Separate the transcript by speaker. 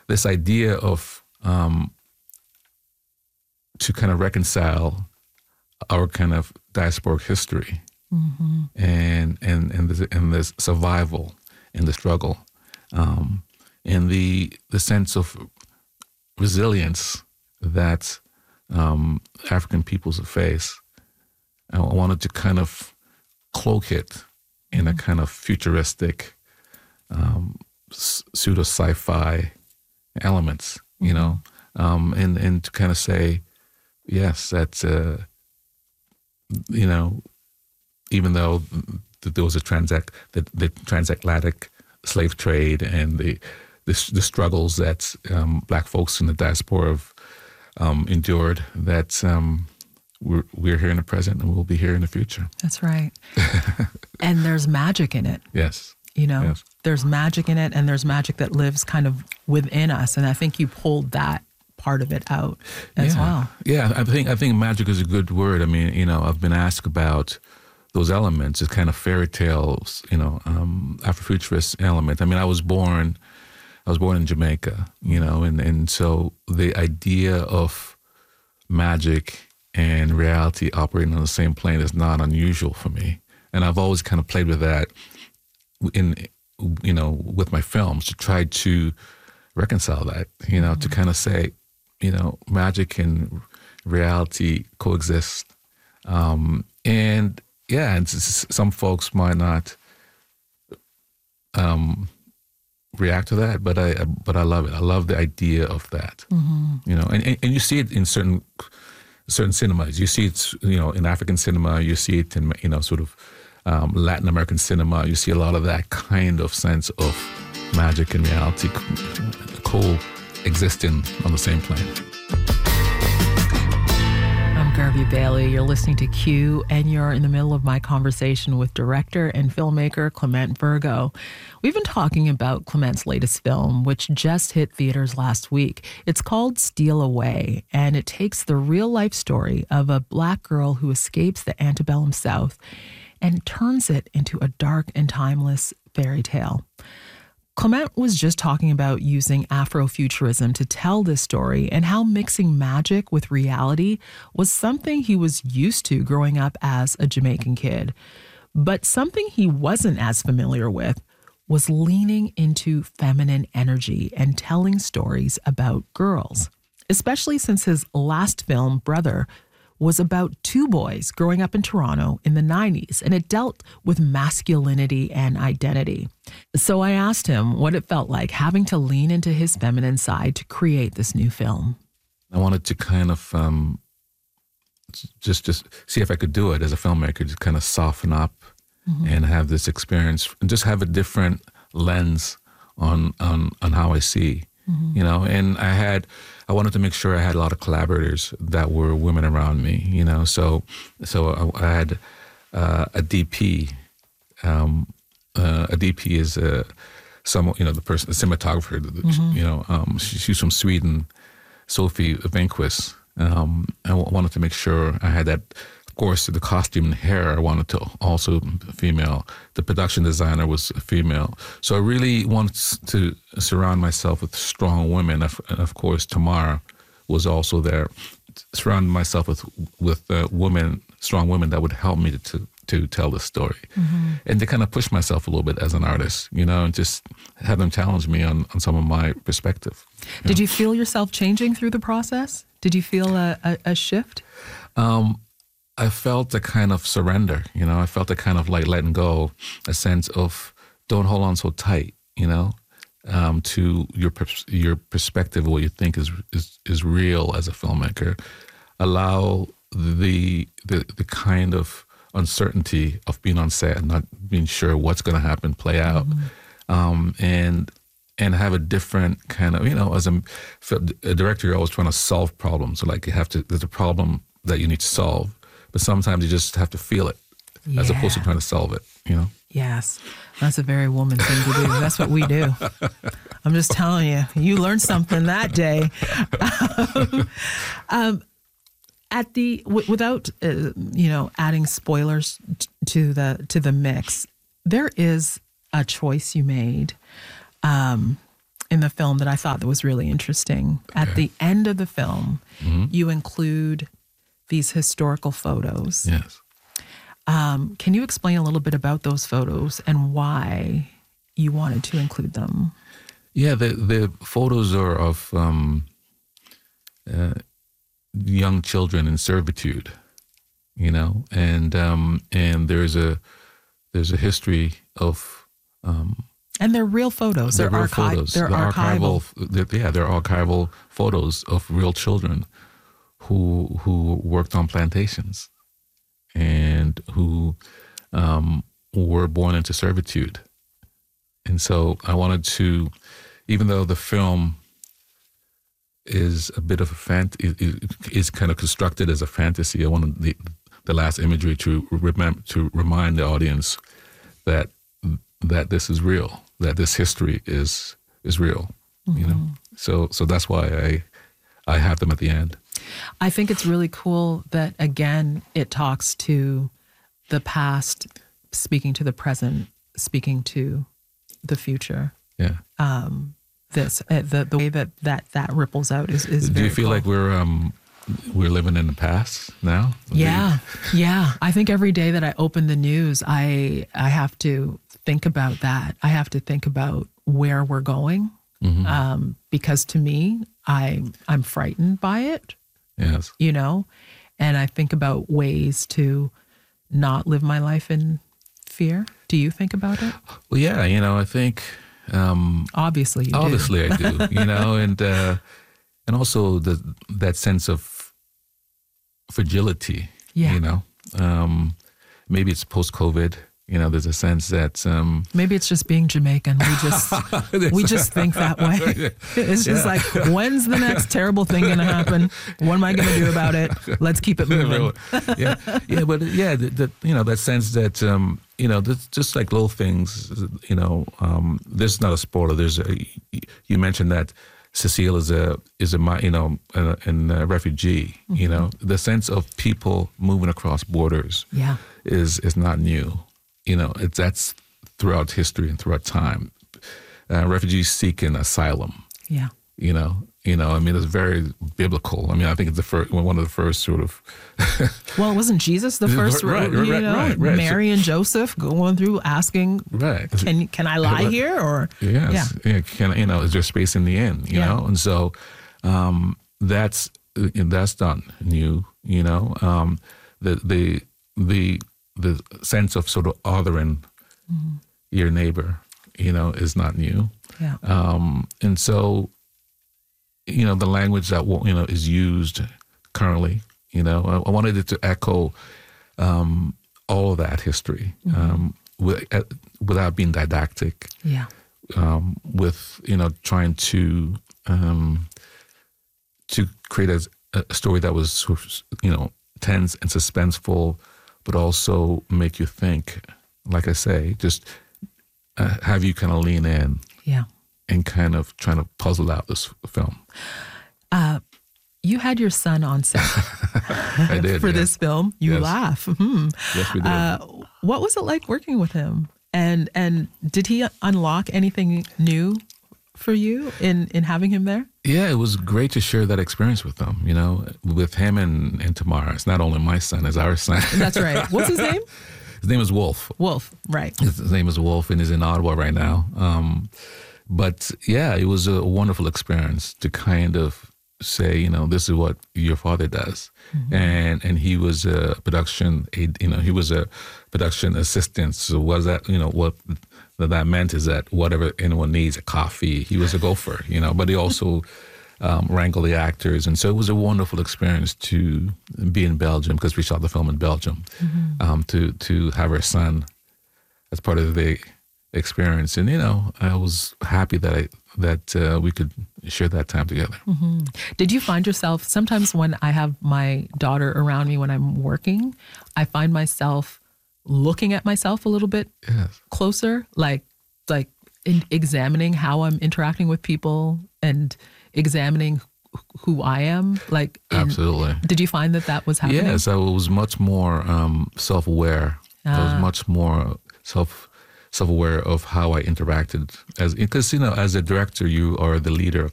Speaker 1: this idea of to kind of reconcile our kind of diasporic history and the survival and the struggle, and the sense of resilience that African peoples face. I wanted to kind of cloak it in a kind of futuristic, pseudo sci-fi elements, you know, and to kind of say, yes, that's you know, even though there was the transatlantic slave trade and the struggles that Black folks in the diaspora have endured, that we're here in the present and we'll be here in the future.
Speaker 2: That's right. And there's magic in it.
Speaker 1: Yes.
Speaker 2: You know,
Speaker 1: yes.
Speaker 2: There's magic in it, and there's magic that lives kind of within us. And I think you pulled that part of it out as well.
Speaker 1: Yeah, I think magic is a good word. I mean, you know, I've been asked about those elements, it's kind of fairy tales, you know, Afrofuturist element. I mean, I was born in Jamaica, you know, and so the idea of magic and reality operating on the same plane is not unusual for me. And I've always kind of played with that with my films to try to reconcile that, you know, to kind of say, you know, magic and reality coexist. And some folks might not react to that, but I love it. I love the idea of that, you know, and you see it in certain cinemas. You see it, you know, in African cinema. You see it in, you know, sort of Latin American cinema. You see a lot of that kind of sense of magic and reality coexisting on the same plane.
Speaker 2: I'm Garvey Bailey. You're listening to Q, and you're in the middle of my conversation with director and filmmaker Clement Virgo. We've been talking about Clement's latest film, which just hit theaters last week. It's called Steal Away, and it takes the real-life story of a Black girl who escapes the antebellum South and turns it into a dark and timeless fairy tale. Clement was just talking about using Afrofuturism to tell this story and how mixing magic with reality was something he was used to growing up as a Jamaican kid. But something he wasn't as familiar with was leaning into feminine energy and telling stories about girls, especially since his last film, Brother, was about two boys growing up in Toronto in the 90s, and it dealt with masculinity and identity. So I asked him what it felt like having to lean into his feminine side to create this new film.
Speaker 1: I wanted to kind of just see if I could do it as a filmmaker, to kind of soften up and have this experience and just have a different lens on how I see. You know, and I wanted to make sure I had a lot of collaborators that were women around me, you know, so I had a DP. A DP is the cinematographer, you know, she's from Sweden, Sophie Venkvist. I wanted to make sure I had that. Of course, the costume and hair, I wanted to also female. The production designer was a female. So I really wanted to surround myself with strong women. And of course, Tamar was also there. Surround myself with strong women that would help me to tell the story. And to kind of push myself a little bit as an artist, you know, and just have them challenge me on some of my perspective.
Speaker 2: Did you feel yourself changing through the process? Did you feel a shift?
Speaker 1: I felt a kind of surrender, you know. I felt a kind of like letting go, a sense of don't hold on so tight, you know, to your perspective, what you think is real as a filmmaker. Allow the kind of uncertainty of being on set and not being sure what's going to happen play out, and have a different kind of, you know, as a director, you're always trying to solve problems. So like there's a problem that you need to solve. But sometimes you just have to feel it as opposed to trying to solve it, you know?
Speaker 2: Yes. That's a very woman thing to do. That's what we do. I'm just telling you, you learned something that day. Without adding spoilers to the mix, there is a choice you made in the film that I thought that was really interesting. At the end of the film, you include these historical photos.
Speaker 1: Yes.
Speaker 2: Can you explain a little bit about those photos and why you wanted to include them?
Speaker 1: Yeah, the photos are of young children in servitude, you know, and there's a history of
Speaker 2: and they're real photos.
Speaker 1: They're real photos.
Speaker 2: They're archival.
Speaker 1: They're archival photos of real children who worked on plantations and who were born into servitude. And so I wanted to, even though the film is a bit of a is kind of constructed as a fantasy, I wanted the last imagery to remind the audience that this is real, that this history is real, you know. So that's why I have them at the end.
Speaker 2: I think it's really cool that, again, it talks to the past, speaking to the present, speaking to the future.
Speaker 1: Yeah.
Speaker 2: The way that ripples out is very
Speaker 1: Do you feel
Speaker 2: cool.
Speaker 1: like we're living in the past now?
Speaker 2: Yeah. I think every day that I open the news, I have to think about that. I have to think about where we're going, because to me, I'm frightened by it.
Speaker 1: Yes.
Speaker 2: You know, and I think about ways to not live my life in fear. Do you think about it?
Speaker 1: Well, yeah. You know, I think.
Speaker 2: Obviously, you do.
Speaker 1: Obviously, I do. You know, and also that sense of fragility.
Speaker 2: Yeah.
Speaker 1: You know, maybe it's post-COVID. You know, there's a sense that
Speaker 2: maybe it's just being Jamaican. We just think that way. It's just like, when's the next terrible thing going to happen? What am I going to do about it? Let's keep it moving.
Speaker 1: yeah, but you know, that sense that you know, just like little things. You know, this is not a spoiler. You mentioned that Cecile is a you know, a refugee. You know, the sense of people moving across borders.
Speaker 2: Yeah.
Speaker 1: is not new. You know, that's throughout history and throughout time. Refugees seeking asylum.
Speaker 2: Yeah.
Speaker 1: You know. I mean, it's very biblical. I mean, I think it's one of the first sort of.
Speaker 2: Well, wasn't Jesus the first?
Speaker 1: Right.
Speaker 2: Mary and Joseph going through asking,
Speaker 1: right?
Speaker 2: Can I lie here or?
Speaker 1: Yes. Yeah. Can is there space in the inn? You know, and so that's not new. You know, the sense of sort of othering your neighbor, you know, is not new.
Speaker 2: Yeah.
Speaker 1: And so, you know, the language that, you know, is used currently, you know, I wanted it to echo all of that history without being didactic.
Speaker 2: Yeah.
Speaker 1: With, you know, trying to create a story that was, you know, tense and suspenseful, but also make you think, like I say, just have you kind of lean in.
Speaker 2: Yeah.
Speaker 1: And kind of trying to puzzle out this film.
Speaker 2: You had your son on set
Speaker 1: I did,
Speaker 2: for this film. You laugh.
Speaker 1: Yes, we did.
Speaker 2: What was it like working with him? And did he unlock anything new for you in having him there?
Speaker 1: Yeah, it was great to share that experience with him, you know, with him and Tamara. It's not only my son, it's our son.
Speaker 2: That's right. What's his name?
Speaker 1: His name is Wolf.
Speaker 2: Wolf, right.
Speaker 1: His name is Wolf, and he's in Ottawa right now. But yeah, it was a wonderful experience to kind of say, you know, this is what your father does. And he was a production aid, you know, he was a production assistant. So was that, you know, what that meant is that whatever anyone needs, a coffee, he was a gopher, you know, but he also wrangled the actors. And so it was a wonderful experience to be in Belgium, because we shot the film in Belgium, to have our son as part of the experience. And, you know, I was happy that we could share that time together.
Speaker 2: Did you find yourself, sometimes when I have my daughter around me when I'm working, I find myself looking at myself a little bit closer, like in examining how I'm interacting with people and examining who I am?
Speaker 1: Absolutely.
Speaker 2: Did you find that was happening?
Speaker 1: Yes, I was much more self-aware. I was much more self-aware of how I interacted, as because as a director, you are the leader of